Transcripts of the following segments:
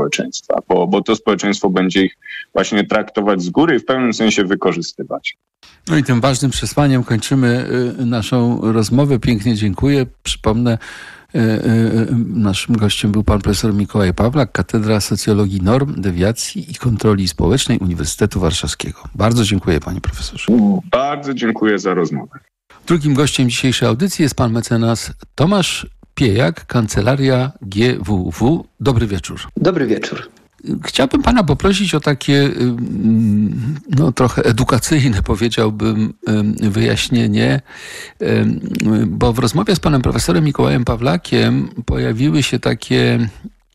społeczeństwa, bo to społeczeństwo będzie ich właśnie traktować z góry i w pewnym sensie wykorzystywać. No i tym ważnym przesłaniem kończymy naszą rozmowę. Pięknie dziękuję. Przypomnę, naszym gościem był pan profesor Mikołaj Pawlak, Katedra Socjologii Norm, Dewiacji i Kontroli Społecznej Uniwersytetu Warszawskiego. Bardzo dziękuję, panie profesorze. Bardzo dziękuję za rozmowę. Drugim gościem dzisiejszej audycji jest pan mecenas Tomasz Piejak, Kancelaria GWW. Dobry wieczór. Dobry wieczór. Chciałbym pana poprosić o takie trochę edukacyjne, powiedziałbym, wyjaśnienie, bo w rozmowie z panem profesorem Mikołajem Pawlakiem pojawiły się takie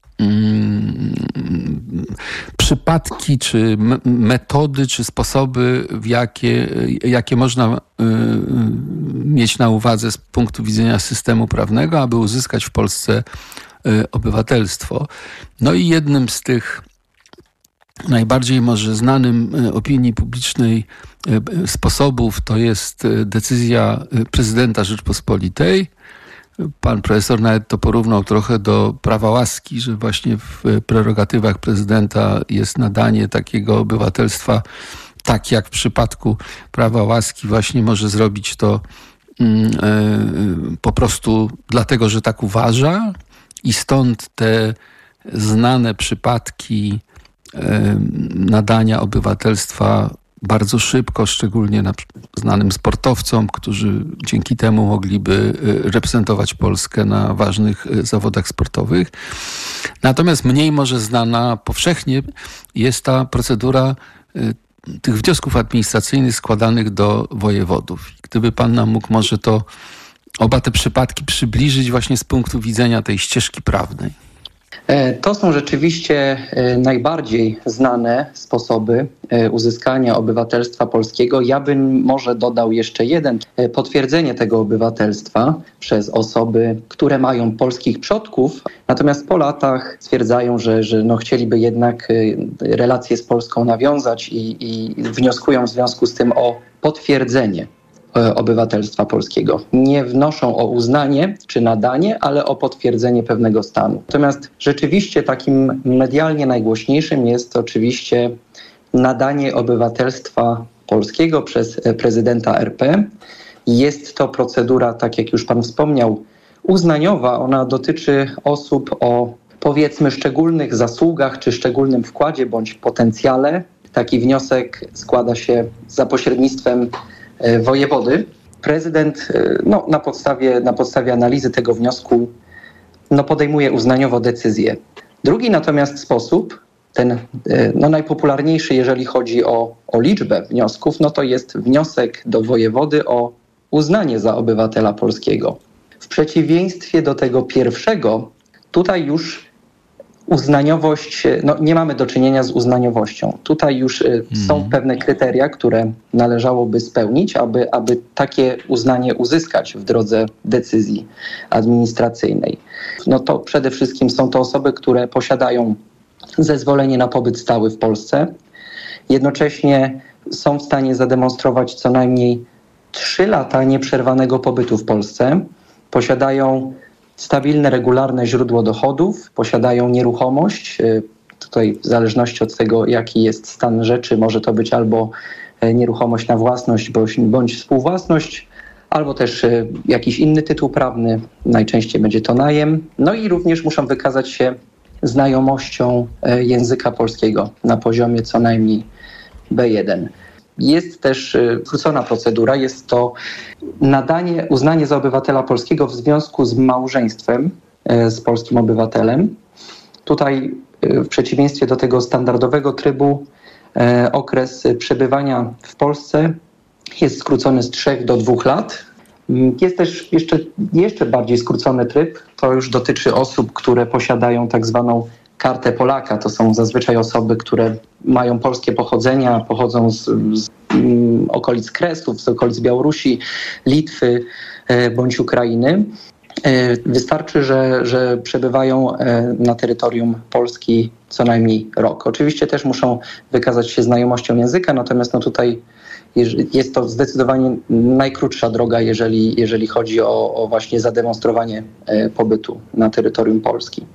przypadki, czy metody, czy sposoby, jakie można mieć na uwadze z punktu widzenia systemu prawnego, aby uzyskać w Polsce obywatelstwo. No i jednym z tych najbardziej może znanym opinii publicznej sposobów to jest decyzja prezydenta Rzeczpospolitej. Pan profesor nawet to porównał trochę do prawa łaski, że właśnie w prerogatywach prezydenta jest nadanie takiego obywatelstwa, tak jak w przypadku prawa łaski właśnie może zrobić to po prostu dlatego, że tak uważa. I stąd te znane przypadki nadania obywatelstwa bardzo szybko, szczególnie znanym sportowcom, którzy dzięki temu mogliby reprezentować Polskę na ważnych zawodach sportowych. Natomiast mniej może znana powszechnie jest ta procedura tych wniosków administracyjnych składanych do wojewodów. Gdyby pan nam mógł może to oba te przypadki przybliżyć właśnie z punktu widzenia tej ścieżki prawnej. To są rzeczywiście najbardziej znane sposoby uzyskania obywatelstwa polskiego. Ja bym może dodał jeszcze jeden. Potwierdzenie tego obywatelstwa przez osoby, które mają polskich przodków, natomiast po latach stwierdzają, że chcieliby jednak relacje z Polską nawiązać i wnioskują w związku z tym o potwierdzenie obywatelstwa polskiego. Nie wnoszą o uznanie czy nadanie, ale o potwierdzenie pewnego stanu. Natomiast rzeczywiście takim medialnie najgłośniejszym jest oczywiście nadanie obywatelstwa polskiego przez prezydenta RP. Jest to procedura, tak jak już pan wspomniał, uznaniowa. Ona dotyczy osób o, powiedzmy, szczególnych zasługach czy szczególnym wkładzie bądź potencjale. Taki wniosek składa się za pośrednictwem wojewody. Prezydent na podstawie analizy tego wniosku podejmuje uznaniowo decyzję. Drugi natomiast sposób, ten najpopularniejszy, jeżeli chodzi o liczbę wniosków, to jest wniosek do wojewody o uznanie za obywatela polskiego. W przeciwieństwie do tego pierwszego, tutaj już uznaniowość, nie mamy do czynienia z uznaniowością. Tutaj już są pewne kryteria, które należałoby spełnić, aby takie uznanie uzyskać w drodze decyzji administracyjnej. To przede wszystkim są to osoby, które posiadają zezwolenie na pobyt stały w Polsce. Jednocześnie są w stanie zademonstrować co najmniej 3 lata nieprzerwanego pobytu w Polsce. Posiadają stabilne, regularne źródło dochodów, posiadają nieruchomość. Tutaj w zależności od tego, jaki jest stan rzeczy, może to być albo nieruchomość na własność bądź współwłasność, albo też jakiś inny tytuł prawny. Najczęściej będzie to najem. I również muszą wykazać się znajomością języka polskiego na poziomie co najmniej B1. Jest też skrócona procedura, jest to uznanie za obywatela polskiego w związku z małżeństwem z polskim obywatelem. Tutaj w przeciwieństwie do tego standardowego trybu okres przebywania w Polsce jest skrócony z 3 do 2 lat. Jest też jeszcze bardziej skrócony tryb. To już dotyczy osób, które posiadają tak zwaną kartę Polaka. To są zazwyczaj osoby, które mają polskie pochodzenia, pochodzą z okolic Kresów, z okolic Białorusi, Litwy bądź Ukrainy. Wystarczy, że przebywają na terytorium Polski co najmniej rok. Oczywiście też muszą wykazać się znajomością języka, natomiast tutaj jest to zdecydowanie najkrótsza droga, jeżeli chodzi o właśnie zademonstrowanie pobytu na terytorium Polski.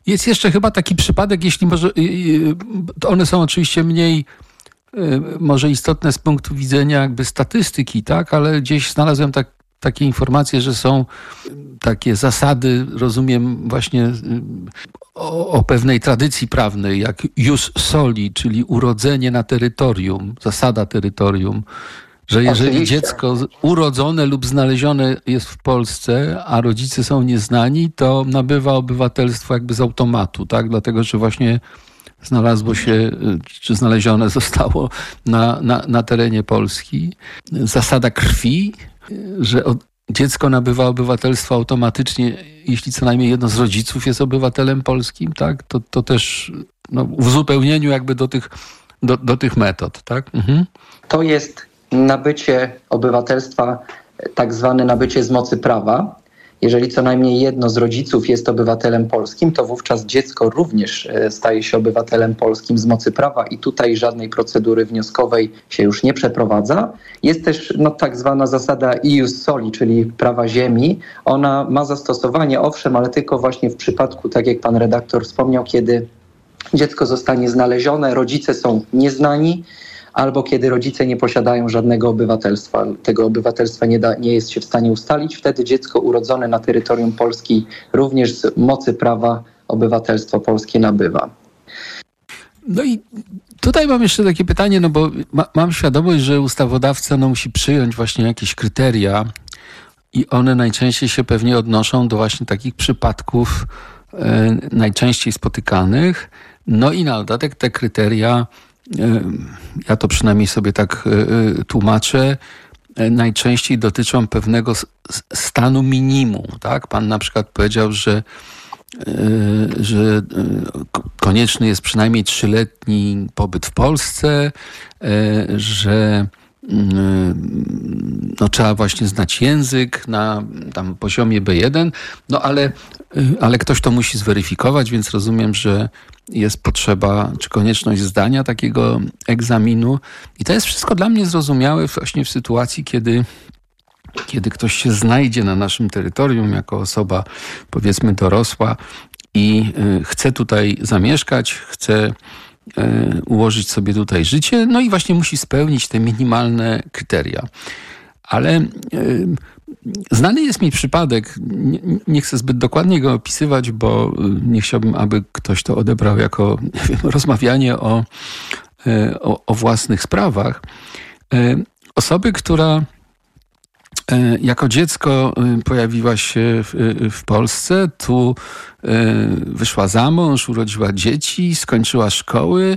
Jest jeszcze chyba taki przypadek, jeśli może, one są oczywiście mniej może istotne z punktu widzenia jakby statystyki, tak, ale gdzieś znalazłem takie informacje, że są takie zasady, rozumiem właśnie o pewnej tradycji prawnej, jak jus soli, czyli urodzenie na terytorium, zasada terytorium, że jeżeli dziecko urodzone lub znalezione jest w Polsce, a rodzice są nieznani, to nabywa obywatelstwo jakby z automatu, tak? Dlatego, że właśnie znalazło się, czy znalezione zostało na terenie Polski. Zasada krwi, że dziecko nabywa obywatelstwo automatycznie, jeśli co najmniej jedno z rodziców jest obywatelem polskim, tak? To też w uzupełnieniu jakby do tych metod, tak? Mhm. To jest nabycie obywatelstwa, tak zwane nabycie z mocy prawa. Jeżeli co najmniej jedno z rodziców jest obywatelem polskim, to wówczas dziecko również staje się obywatelem polskim z mocy prawa i tutaj żadnej procedury wnioskowej się już nie przeprowadza. Jest też tak zwana zasada ius soli, czyli prawa ziemi. Ona ma zastosowanie, owszem, ale tylko właśnie w przypadku, tak jak pan redaktor wspomniał, kiedy dziecko zostanie znalezione, rodzice są nieznani, albo kiedy rodzice nie posiadają żadnego obywatelstwa, tego obywatelstwa nie jest się w stanie ustalić, wtedy dziecko urodzone na terytorium Polski również z mocy prawa obywatelstwo polskie nabywa. No i tutaj mam jeszcze takie pytanie, bo mam świadomość, że ustawodawca musi przyjąć właśnie jakieś kryteria i one najczęściej się pewnie odnoszą do właśnie takich przypadków najczęściej spotykanych. No i na dodatek te kryteria, ja to przynajmniej sobie tak tłumaczę, najczęściej dotyczą pewnego stanu minimum. Tak? Pan na przykład powiedział, że konieczny jest przynajmniej 3-letni pobyt w Polsce, że trzeba właśnie znać język na tam poziomie B1, ale ktoś to musi zweryfikować, więc rozumiem, że jest potrzeba czy konieczność zdania takiego egzaminu. I to jest wszystko dla mnie zrozumiałe właśnie w sytuacji, kiedy ktoś się znajdzie na naszym terytorium jako osoba, powiedzmy, dorosła i chce tutaj zamieszkać, chce ułożyć sobie tutaj życie, no i właśnie musi spełnić te minimalne kryteria. Ale znany jest mi przypadek, nie chcę zbyt dokładnie go opisywać, bo nie chciałbym, aby ktoś to odebrał jako rozmawianie o własnych sprawach. Osoby, która jako dziecko pojawiła się w Polsce, tu wyszła za mąż, urodziła dzieci, skończyła szkoły,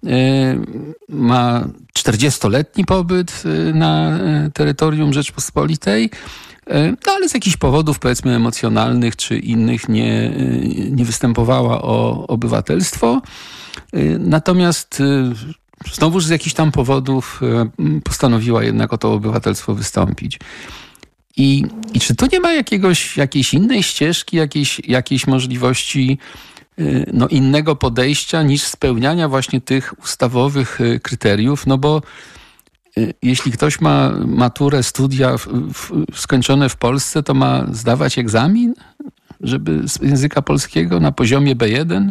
ma 40-letni pobyt na terytorium Rzeczpospolitej, ale z jakichś powodów, powiedzmy, emocjonalnych czy innych nie występowała o obywatelstwo. Natomiast znowuż z jakichś tam powodów postanowiła jednak o to obywatelstwo wystąpić. I czy tu nie ma jakiejś innej ścieżki, jakiejś możliwości innego podejścia niż spełniania właśnie tych ustawowych kryteriów? No bo jeśli ktoś ma maturę, studia skończone w Polsce, to ma zdawać egzamin, żeby z języka polskiego na poziomie B1?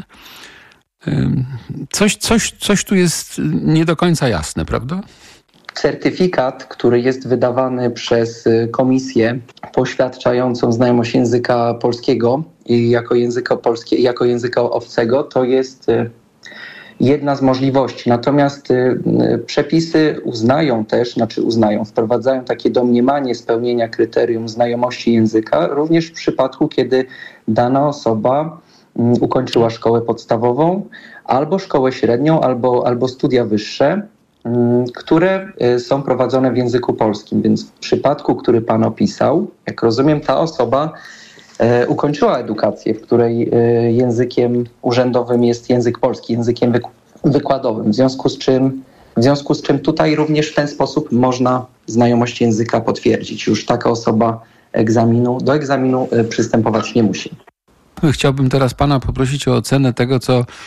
Coś tu jest nie do końca jasne, prawda? Certyfikat, który jest wydawany przez komisję poświadczającą znajomość języka polskiego i jako języka obcego, to jest jedna z możliwości. Natomiast przepisy wprowadzają takie domniemanie spełnienia kryterium znajomości języka, również w przypadku, kiedy dana osoba ukończyła szkołę podstawową, albo szkołę średnią, albo studia wyższe, które są prowadzone w języku polskim. Więc w przypadku, który pan opisał, jak rozumiem, ta osoba ukończyła edukację, w której językiem urzędowym jest język polski, językiem wykładowym. W związku z czym tutaj również w ten sposób można znajomość języka potwierdzić. Już taka osoba do egzaminu przystępować nie musi. Chciałbym teraz pana poprosić o ocenę tego,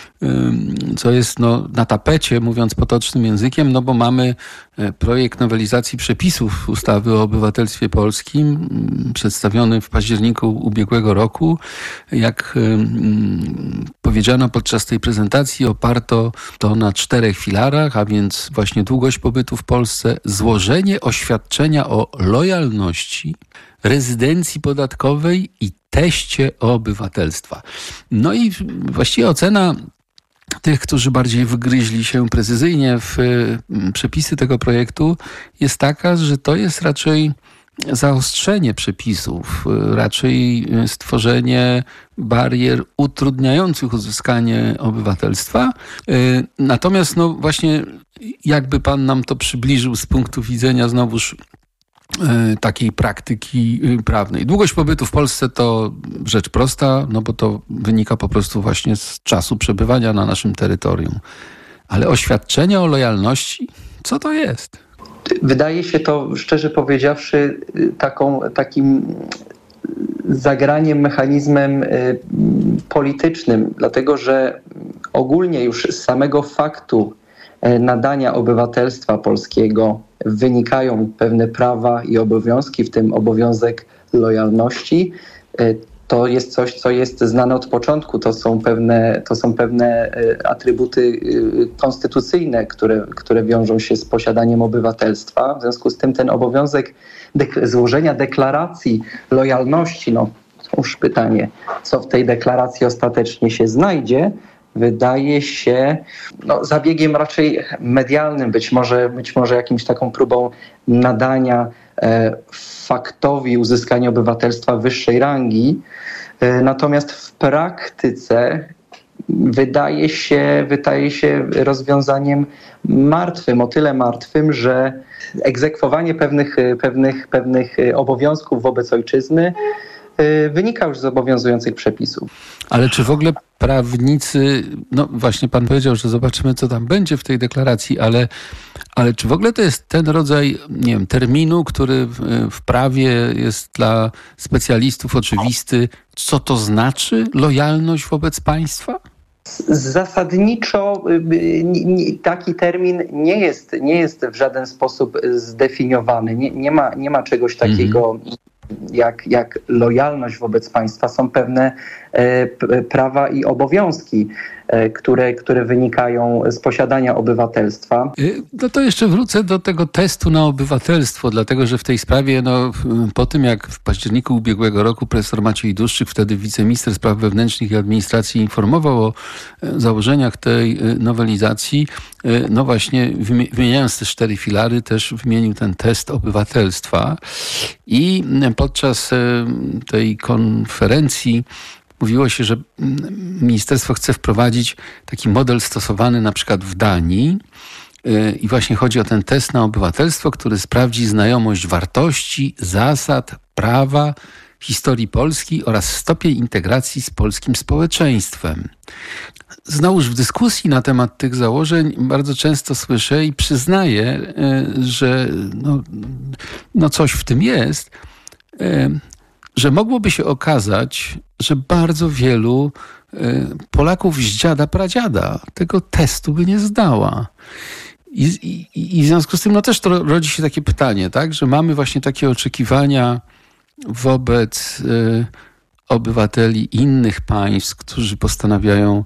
co jest na tapecie, mówiąc potocznym językiem, bo mamy projekt nowelizacji przepisów ustawy o obywatelstwie polskim, przedstawiony w październiku ubiegłego roku. Jak powiedziano podczas tej prezentacji, oparto to na 4 filarach, a więc właśnie długość pobytu w Polsce, złożenie oświadczenia o lojalności, rezydencji podatkowej i teście obywatelstwa. No i właściwie ocena tych, którzy bardziej wgryźli się precyzyjnie w przepisy tego projektu, jest taka, że to jest raczej zaostrzenie przepisów, raczej stworzenie barier utrudniających uzyskanie obywatelstwa. Natomiast właśnie jakby pan nam to przybliżył z punktu widzenia znowuż takiej praktyki prawnej. Długość pobytu w Polsce to rzecz prosta, bo to wynika po prostu właśnie z czasu przebywania na naszym terytorium. Ale oświadczenie o lojalności, co to jest? Wydaje się to, szczerze powiedziawszy, takim zagraniem, mechanizmem politycznym, dlatego że ogólnie już z samego faktu nadania obywatelstwa polskiego wynikają pewne prawa i obowiązki, w tym obowiązek lojalności. To jest coś, co jest znane od początku. To są pewne atrybuty konstytucyjne, które wiążą się z posiadaniem obywatelstwa. W związku z tym ten obowiązek złożenia deklaracji lojalności, to już pytanie, co w tej deklaracji ostatecznie się znajdzie, wydaje się zabiegiem raczej medialnym, być może jakimś taką próbą nadania faktowi uzyskania obywatelstwa wyższej rangi. Natomiast w praktyce wydaje się rozwiązaniem martwym, o tyle martwym, że egzekwowanie pewnych obowiązków wobec ojczyzny wynika już z obowiązujących przepisów. Ale czy w ogóle prawnicy, właśnie pan powiedział, że zobaczymy, co tam będzie w tej deklaracji, ale czy w ogóle to jest ten rodzaj, terminu, który w prawie jest dla specjalistów oczywisty, co to znaczy lojalność wobec państwa? Zasadniczo taki termin nie jest w żaden sposób zdefiniowany. Nie ma czegoś takiego jak lojalność wobec państwa. Są pewne prawa i obowiązki, które wynikają z posiadania obywatelstwa. To jeszcze wrócę do tego testu na obywatelstwo, dlatego że w tej sprawie, po tym jak w październiku ubiegłego roku profesor Maciej Duszczyk, wtedy wiceminister spraw wewnętrznych i administracji, informował o założeniach tej nowelizacji, właśnie wymieniając te 4 filary, też wymienił ten test obywatelstwa i podczas tej konferencji mówiło się, że ministerstwo chce wprowadzić taki model stosowany na przykład w Danii i właśnie chodzi o ten test na obywatelstwo, który sprawdzi znajomość wartości, zasad, prawa, historii Polski oraz stopień integracji z polskim społeczeństwem. Znowuż w dyskusji na temat tych założeń bardzo często słyszę i przyznaję, że coś w tym jest, że mogłoby się okazać, że bardzo wielu Polaków z dziada pradziada tego testu by nie zdała. I w związku z tym też to rodzi się takie pytanie, tak, że mamy właśnie takie oczekiwania wobec obywateli innych państw, którzy postanawiają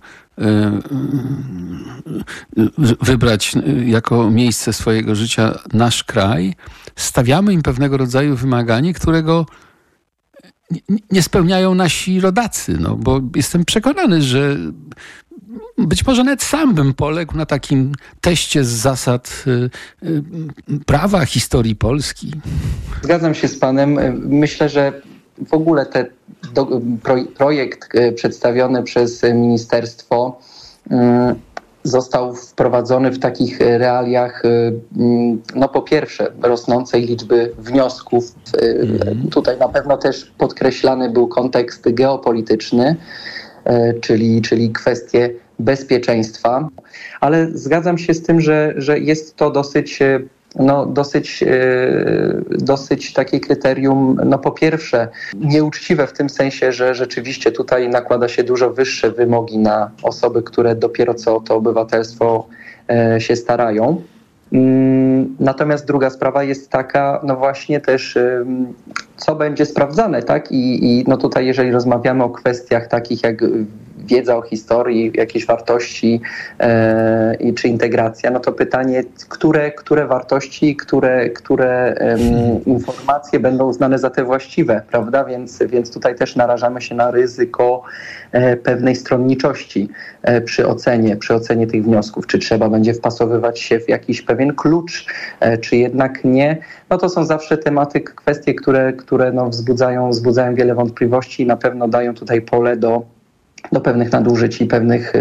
wybrać jako miejsce swojego życia nasz kraj. Stawiamy im pewnego rodzaju wymaganie, którego nie spełniają nasi rodacy, bo jestem przekonany, że być może nawet sam bym poległ na takim teście z zasad prawa, historii Polski. Zgadzam się z panem. Myślę, że w ogóle projekt przedstawiony przez ministerstwo został wprowadzony w takich realiach, po pierwsze, rosnącej liczby wniosków. Tutaj na pewno też podkreślany był kontekst geopolityczny, czyli kwestie bezpieczeństwa, ale zgadzam się z tym, że jest to dosyć dosyć takie kryterium, po pierwsze nieuczciwe w tym sensie, że rzeczywiście tutaj nakłada się dużo wyższe wymogi na osoby, które dopiero co o to obywatelstwo się starają. Natomiast druga sprawa jest taka, właśnie też co będzie sprawdzane, tak? I tutaj jeżeli rozmawiamy o kwestiach takich jak wiedza o historii, jakieś wartości czy integracja, to pytanie, które wartości, które informacje będą uznane za te właściwe, prawda? Więc tutaj też narażamy się na ryzyko pewnej stronniczości przy ocenie tych wniosków. Czy trzeba będzie wpasowywać się w jakiś pewien klucz, czy jednak nie. To są zawsze tematy, kwestie, które wzbudzają wiele wątpliwości i na pewno dają tutaj pole do pewnych nadużyć i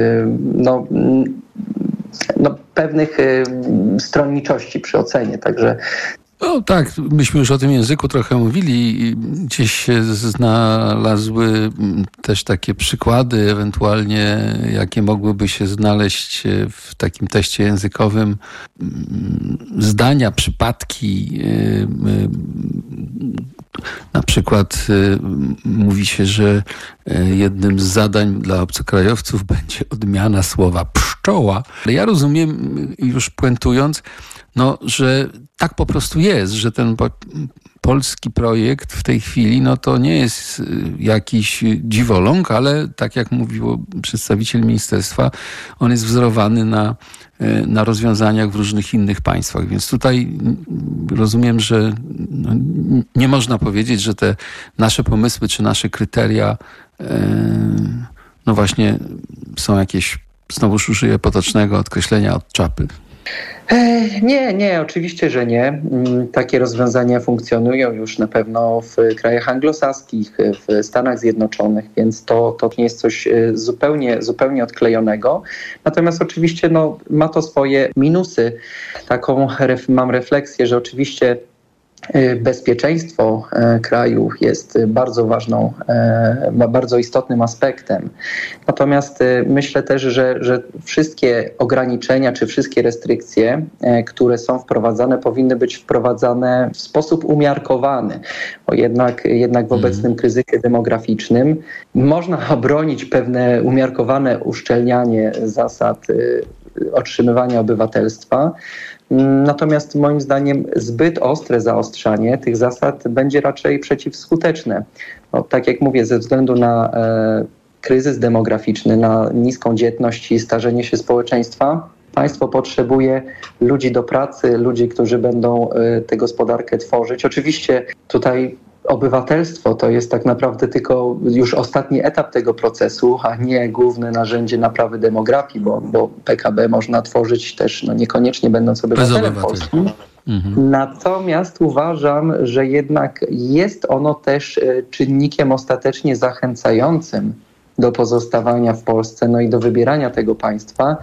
pewnych stronniczości przy ocenie. Także tak, myśmy już o tym języku trochę mówili i gdzieś się znalazły też takie przykłady, ewentualnie jakie mogłyby się znaleźć w takim teście językowym, zdania, przypadki. Na przykład mówi się, że jednym z zadań dla obcokrajowców będzie odmiana słowa pszczoła. Ale ja rozumiem, już puentując, że tak po prostu jest, że ten polski projekt w tej chwili, to nie jest jakiś dziwoląg, ale tak jak mówił przedstawiciel ministerstwa, on jest wzorowany na rozwiązaniach w różnych innych państwach. Więc tutaj rozumiem, że nie można powiedzieć, że te nasze pomysły czy nasze kryteria właśnie są jakieś, znowuż użyję potocznego określenia, od czapy. Nie, oczywiście, że nie. Takie rozwiązania funkcjonują już na pewno w krajach anglosaskich, w Stanach Zjednoczonych, więc to nie jest coś zupełnie odklejonego. Natomiast oczywiście ma to swoje minusy. Taką mam refleksję, że oczywiście bezpieczeństwo kraju jest bardzo istotnym aspektem. Natomiast myślę też, że wszystkie ograniczenia czy wszystkie restrykcje, które są wprowadzane, powinny być wprowadzane w sposób umiarkowany. Bo jednak w obecnym kryzysie demograficznym można obronić pewne umiarkowane uszczelnianie zasad otrzymywania obywatelstwa. Natomiast moim zdaniem zbyt ostre zaostrzanie tych zasad będzie raczej przeciwskuteczne. Tak jak mówię, ze względu na kryzys demograficzny, na niską dzietność i starzenie się społeczeństwa, państwo potrzebuje ludzi do pracy, ludzi, którzy będą tę gospodarkę tworzyć. Oczywiście tutaj obywatelstwo to jest tak naprawdę tylko już ostatni etap tego procesu, a nie główne narzędzie naprawy demografii, bo PKB można tworzyć też niekoniecznie będąc obywatelem polskim. Natomiast uważam, że jednak jest ono też czynnikiem ostatecznie zachęcającym do pozostawania w Polsce, i do wybierania tego państwa.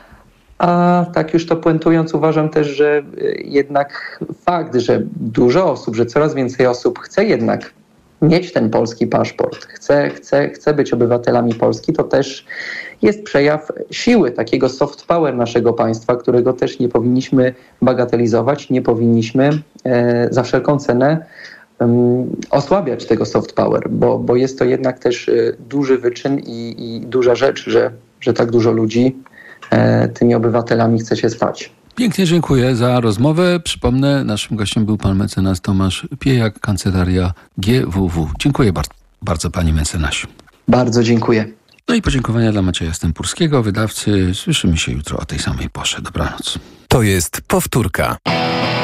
A tak już to puentując, uważam też, że jednak fakt, że dużo osób, że coraz więcej osób chce jednak mieć ten polski paszport, chce być obywatelami Polski, to też jest przejaw siły, takiego soft power naszego państwa, którego też nie powinniśmy bagatelizować, nie powinniśmy za wszelką cenę osłabiać tego soft power, bo jest to jednak też duży wyczyn i duża rzecz, że tak dużo ludzi tymi obywatelami chce się stać. Pięknie dziękuję za rozmowę. Przypomnę, naszym gościem był pan mecenas Tomasz Piejak, Kancelaria GWW. Dziękuję bardzo, panie mecenasie. Bardzo dziękuję. I podziękowania dla Macieja Stępurskiego, wydawcy. Słyszymy się jutro o tej samej porze. Dobranoc. To jest powtórka.